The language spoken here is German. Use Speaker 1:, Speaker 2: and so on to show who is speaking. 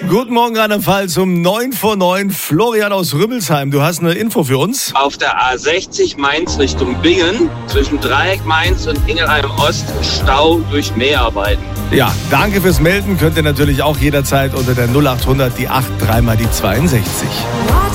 Speaker 1: Guten Morgen, Rheinland-Pfalz, um 9 vor 9. Florian aus Rümmelsheim, du hast eine Info für uns?
Speaker 2: Auf der A60 Mainz Richtung Bingen, zwischen Dreieck Mainz und Ingelheim Ost, Stau durch Mäharbeiten.
Speaker 1: Ja, danke fürs Melden. Könnt ihr natürlich auch jederzeit unter der 0800 die 8 3 mal die 62.